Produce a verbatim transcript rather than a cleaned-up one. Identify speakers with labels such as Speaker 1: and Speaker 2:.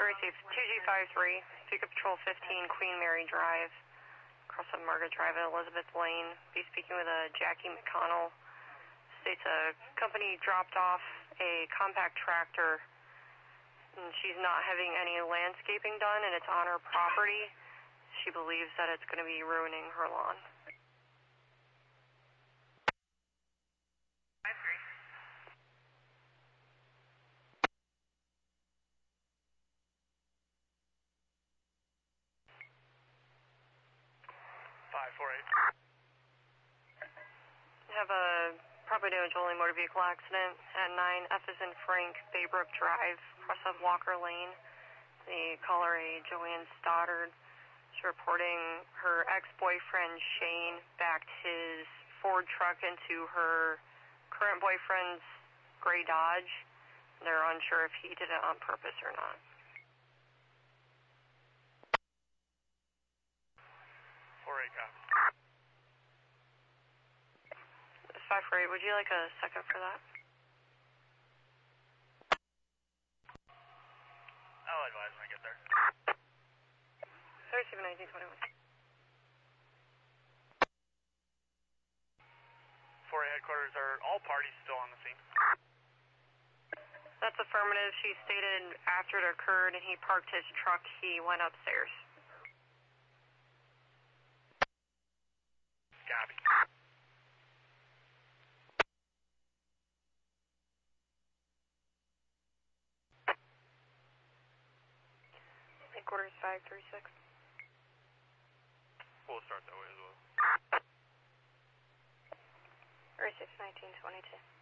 Speaker 1: Receive two G five three, Speaker Patrol fifteen, Queen Mary Drive, across of Margaret Drive at Elizabeth Lane. Be speaking with a Jackie McConnell. States a company dropped off a compact tractor, and she's not having any landscaping done, and it's on her property. She believes that it's going to be ruining her lawn.
Speaker 2: five four eight.
Speaker 1: Have a property damage only motor vehicle accident at nine F is in Frank, Baybrook Drive, across of Walker Lane. The caller, a Joanne Stoddard, is reporting her ex-boyfriend Shane backed his Ford truck into her current boyfriend's gray Dodge. They're unsure if he did it on purpose or not.
Speaker 2: four eight, copy.
Speaker 1: five four eight, would you like a second for that?
Speaker 2: I'll advise when I get there.
Speaker 1: thirty-seven nineteen twenty-one.
Speaker 2: four eight headquarters, are all parties still on the scene?
Speaker 1: That's affirmative. She stated after it occurred and he parked his truck, he went upstairs.
Speaker 2: Copy.
Speaker 1: Headquarters five three six.
Speaker 2: We'll start that way as well.
Speaker 1: Receive nineteen twenty-two.